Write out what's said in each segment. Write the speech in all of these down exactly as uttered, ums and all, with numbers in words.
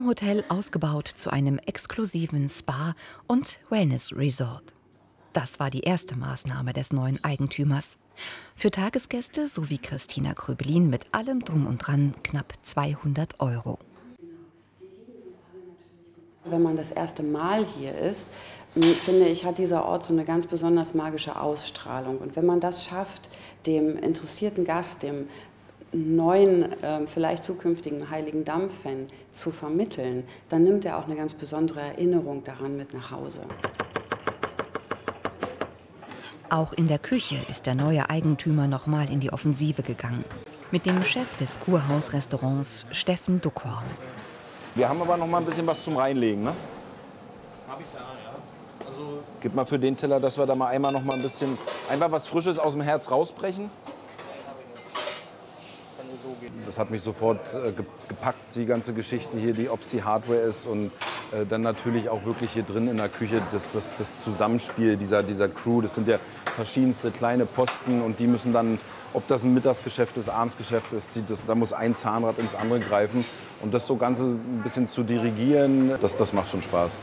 Hotel ausgebaut zu einem exklusiven Spa- und Wellness-Resort. Das war die erste Maßnahme des neuen Eigentümers. Für Tagesgäste sowie Christina Kröbelin mit allem Drum und Dran knapp zweihundert Euro. Wenn man das erste Mal hier ist, finde ich, hat dieser Ort so eine ganz besonders magische Ausstrahlung. Und wenn man das schafft, dem interessierten Gast, dem neuen, äh, vielleicht zukünftigen Heiligen Damm-Fan zu vermitteln, dann nimmt er auch eine ganz besondere Erinnerung daran mit nach Hause. Auch in der Küche ist der neue Eigentümer noch mal in die Offensive gegangen. Mit dem Chef des Kurhaus-Restaurants, Steffen Duckhorn. Wir haben aber noch mal ein bisschen was zum Reinlegen, ne? Hab ich da, ja. Also Gib mal für den Teller, dass wir da mal einmal noch mal ein bisschen, einfach was Frisches aus dem Herz rausbrechen. Das hat mich sofort äh, gepackt, die ganze Geschichte hier, die, ob es die Hardware ist und äh, dann natürlich auch wirklich hier drin in der Küche das, das, das Zusammenspiel dieser, dieser Crew. Das sind ja verschiedenste kleine Posten und die müssen dann, ob das ein Mittagsgeschäft ist, Abendsgeschäft ist, die, das, da muss ein Zahnrad ins andere greifen. Und das so Ganze ein bisschen zu dirigieren, das, das macht schon Spaß.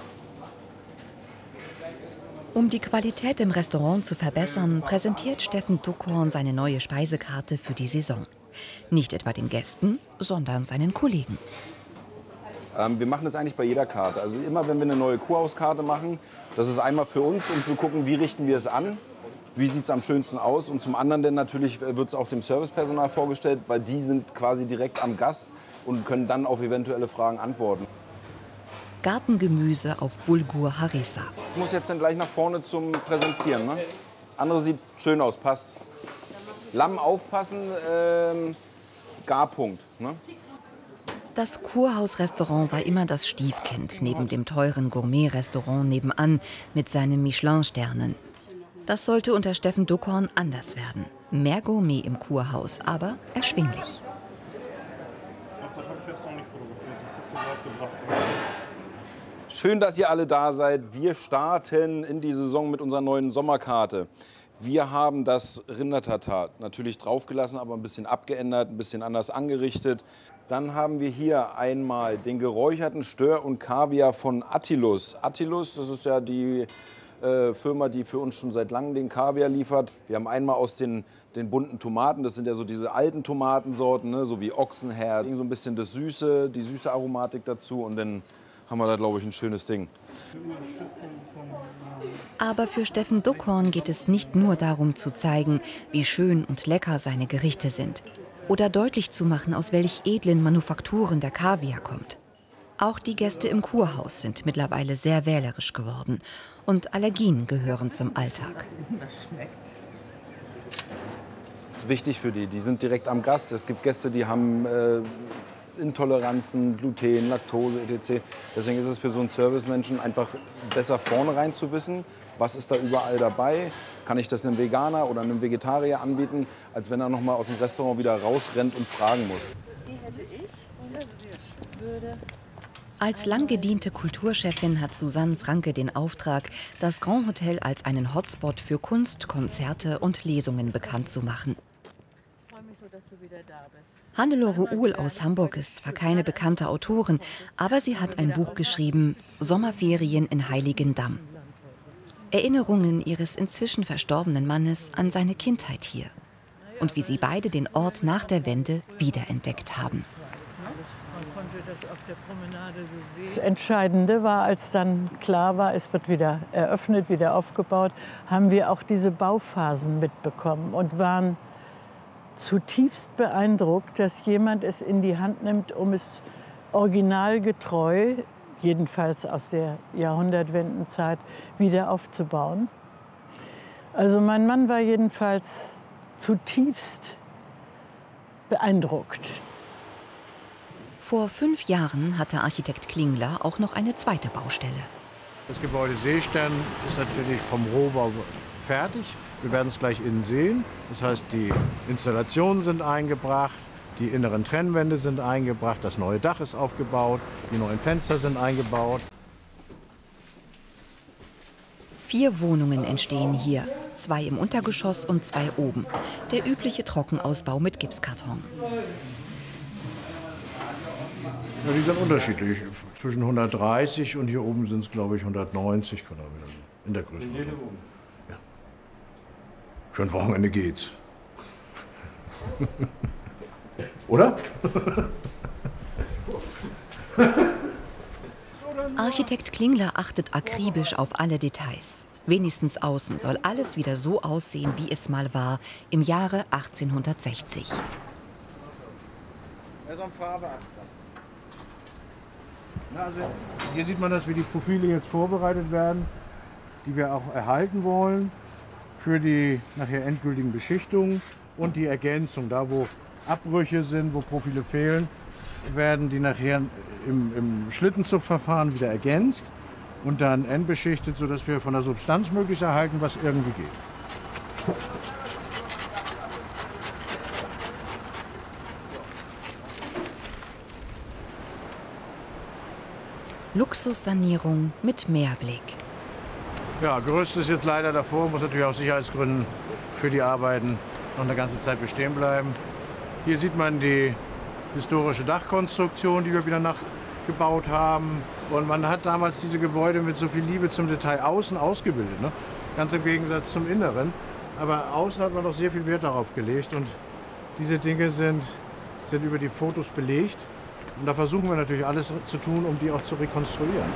Um die Qualität im Restaurant zu verbessern, präsentiert Steffen Duckhorn seine neue Speisekarte für die Saison. Nicht etwa den Gästen, sondern seinen Kollegen. Ähm, wir machen das eigentlich bei jeder Karte. Also immer, wenn wir eine neue Kurhauskarte machen, das ist einmal für uns, um zu gucken, wie richten wir es an, wie sieht es am schönsten aus. Und zum anderen dann natürlich wird es auch dem Servicepersonal vorgestellt, weil die sind quasi direkt am Gast und können dann auf eventuelle Fragen antworten. Gartengemüse auf Bulgur Harissa. Ich muss jetzt dann gleich nach vorne zum Präsentieren. Ne? Andere sieht schön aus, passt. Lamm aufpassen, ähm, Garpunkt. Ne? Das Kurhaus-Restaurant war immer das Stiefkind neben dem teuren Gourmet-Restaurant nebenan mit seinen Michelin-Sternen. Das sollte unter Steffen Duckhorn anders werden. Mehr Gourmet im Kurhaus, aber erschwinglich. Schön, dass ihr alle da seid. Wir starten in die Saison mit unserer neuen Sommerkarte. Wir haben das Rindertatar natürlich draufgelassen, aber ein bisschen abgeändert, ein bisschen anders angerichtet. Dann haben wir hier einmal den geräucherten Stör und Kaviar von Attilus. Attilus, das ist ja die äh, Firma, die für uns schon seit langem den Kaviar liefert. Wir haben einmal aus den, den bunten Tomaten, das sind ja so diese alten Tomatensorten, ne, so wie Ochsenherz. So ein bisschen das Süße, die süße Aromatik dazu und dann haben wir da, glaube ich, ein schönes Ding. Aber für Steffen Duckhorn geht es nicht nur darum zu zeigen, wie schön und lecker seine Gerichte sind. Oder deutlich zu machen, aus welch edlen Manufakturen der Kaviar kommt. Auch die Gäste im Kurhaus sind mittlerweile sehr wählerisch geworden. Und Allergien gehören zum Alltag. Das ist wichtig für die. Die sind direkt am Gast. Es gibt Gäste, die haben äh, Intoleranzen, Gluten, Laktose, et cetera. Deswegen ist es für so einen Servicemenschen einfach besser vorne rein zu wissen, was ist da überall dabei. Kann ich das einem Veganer oder einem Vegetarier anbieten, als wenn er noch mal aus dem Restaurant wieder rausrennt und fragen muss. Die hätte ich oder sie würde. Als lang gediente Kulturchefin hat Susanne Franke den Auftrag, das Grand Hotel als einen Hotspot für Kunst, Konzerte und Lesungen bekannt zu machen. Ich freue mich so, dass du wieder da bist. Hannelore Uhl aus Hamburg ist zwar keine bekannte Autorin, aber sie hat ein Buch geschrieben, Sommerferien in Heiligendamm. Erinnerungen ihres inzwischen verstorbenen Mannes an seine Kindheit hier und wie sie beide den Ort nach der Wende wiederentdeckt haben. Man konnte das auf der Promenade so sehen. Das Entscheidende war, als dann klar war, es wird wieder eröffnet, wieder aufgebaut, haben wir auch diese Bauphasen mitbekommen und waren zutiefst beeindruckt, dass jemand es in die Hand nimmt, um es originalgetreu, jedenfalls aus der Jahrhundertwendenzeit, wieder aufzubauen. Also mein Mann war jedenfalls zutiefst beeindruckt. Vor fünf Jahren hatte Architekt Klingler auch noch eine zweite Baustelle. Das Gebäude Seestern ist natürlich vom Rohbau fertig. Wir werden es gleich innen sehen. Das heißt, die Installationen sind eingebracht, die inneren Trennwände sind eingebracht, das neue Dach ist aufgebaut, die neuen Fenster sind eingebaut. Vier Wohnungen entstehen hier, zwei im Untergeschoss und zwei oben. Der übliche Trockenausbau mit Gipskarton. Ja, die sind unterschiedlich. Zwischen hundertdreißig und hier oben sind es, glaube ich, hundertneunzig Quadratmeter. In der Größenordnung. Ja. Für ein Wochenende geht's. Oder? Architekt Klingler achtet akribisch auf alle Details. Wenigstens außen soll alles wieder so aussehen, wie es mal war, im Jahre achtzehnhundertsechzig. Also hier sieht man, dass wir die Profile jetzt vorbereitet werden, die wir auch erhalten wollen für die nachher endgültigen Beschichtungen und die Ergänzung. Da, wo Abbrüche sind, wo Profile fehlen, werden die nachher im, im Schlittenzugverfahren wieder ergänzt und dann endbeschichtet, sodass wir von der Substanz möglichst erhalten, was irgendwie geht. Luxussanierung mit Meerblick. Ja, Gerüst ist jetzt leider davor, muss natürlich aus Sicherheitsgründen für die Arbeiten noch eine ganze Zeit bestehen bleiben. Hier sieht man die historische Dachkonstruktion, die wir wieder nachgebaut haben. Und man hat damals diese Gebäude mit so viel Liebe zum Detail außen ausgebildet, ne? Ganz im Gegensatz zum Inneren. Aber außen hat man noch sehr viel Wert darauf gelegt und diese Dinge sind, sind über die Fotos belegt. Und da versuchen wir natürlich alles zu tun, um die auch zu rekonstruieren.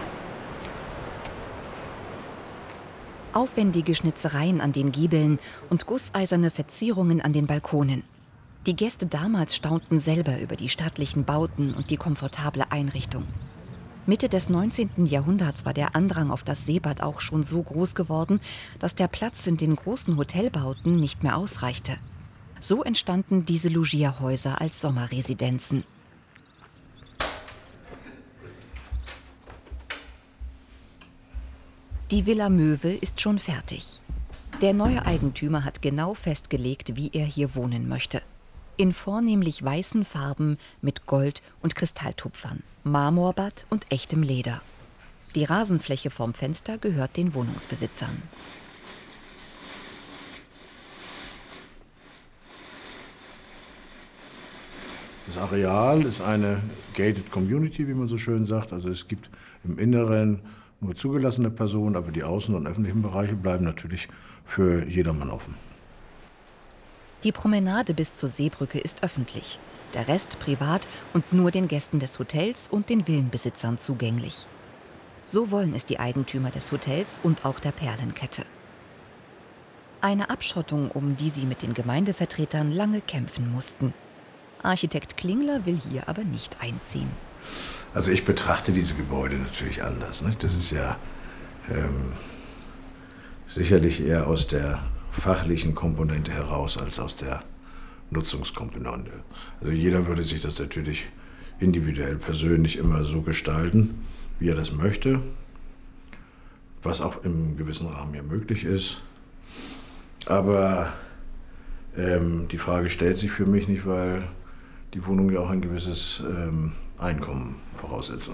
Aufwendige Schnitzereien an den Giebeln und gusseiserne Verzierungen an den Balkonen. Die Gäste damals staunten selber über die stattlichen Bauten und die komfortable Einrichtung. Mitte des neunzehnten Jahrhunderts war der Andrang auf das Seebad auch schon so groß geworden, dass der Platz in den großen Hotelbauten nicht mehr ausreichte. So entstanden diese Logierhäuser als Sommerresidenzen. Die Villa Möwe ist schon fertig. Der neue Eigentümer hat genau festgelegt, wie er hier wohnen möchte. In vornehmlich weißen Farben mit Gold- und Kristalltupfern, Marmorbad und echtem Leder. Die Rasenfläche vorm Fenster gehört den Wohnungsbesitzern. Das Areal ist eine gated community, wie man so schön sagt. Also es gibt im Inneren nur zugelassene Personen, aber die außen- und öffentlichen Bereiche bleiben natürlich für jedermann offen. Die Promenade bis zur Seebrücke ist öffentlich, der Rest privat und nur den Gästen des Hotels und den Villenbesitzern zugänglich. So wollen es die Eigentümer des Hotels und auch der Perlenkette. Eine Abschottung, um die sie mit den Gemeindevertretern lange kämpfen mussten. Architekt Klingler will hier aber nicht einziehen. Also ich betrachte diese Gebäude natürlich anders. Ne? Das ist ja ähm, sicherlich eher aus der fachlichen Komponente heraus als aus der Nutzungskomponente. Also jeder würde sich das natürlich individuell, persönlich immer so gestalten, wie er das möchte, was auch im gewissen Rahmen ja möglich ist. Aber ähm, die Frage stellt sich für mich nicht, weil die Wohnungen ja auch ein gewisses ähm, Einkommen voraussetzen.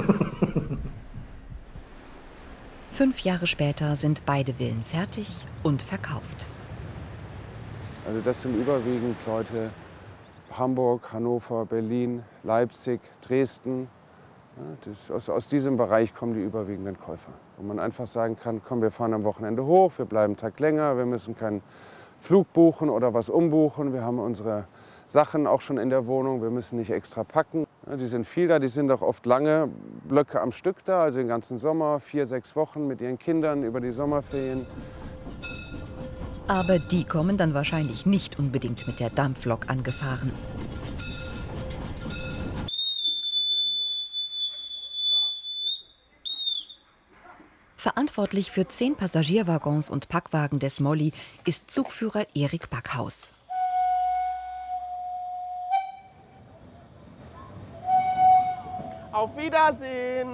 Fünf Jahre später sind beide Villen fertig und verkauft. Also das sind überwiegend Leute Hamburg, Hannover, Berlin, Leipzig, Dresden. Ja, das, aus, aus diesem Bereich kommen die überwiegenden Käufer. Wo man einfach sagen kann, komm, wir fahren am Wochenende hoch, wir bleiben einen Tag länger, wir müssen keinen Flug buchen oder was umbuchen. Wir haben unsere Sachen auch schon in der Wohnung, wir müssen nicht extra packen. Ja, die sind viel da, die sind auch oft lange Blöcke am Stück da, also den ganzen Sommer, vier, sechs Wochen mit ihren Kindern über die Sommerferien. Aber die kommen dann wahrscheinlich nicht unbedingt mit der Dampflok angefahren. Verantwortlich für zehn Passagierwaggons und Packwagen des Molly ist Zugführer Erik Backhaus. Auf Wiedersehen!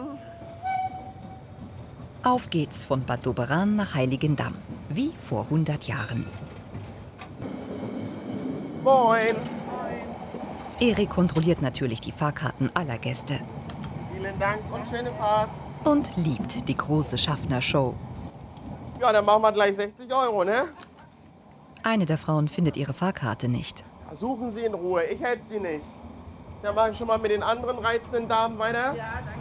Auf geht's von Bad Doberan nach Heiligendamm, wie vor hundert Jahren. Moin! Erik kontrolliert natürlich die Fahrkarten aller Gäste. Vielen Dank und schöne Fahrt. Und liebt die große Schaffner-Show. Ja, dann machen wir gleich sechzig Euro, ne? Eine der Frauen findet ihre Fahrkarte nicht. Suchen Sie in Ruhe, ich hätte sie nicht. Ja, mache ich schon mal mit den anderen reizenden Damen weiter. Ja, danke.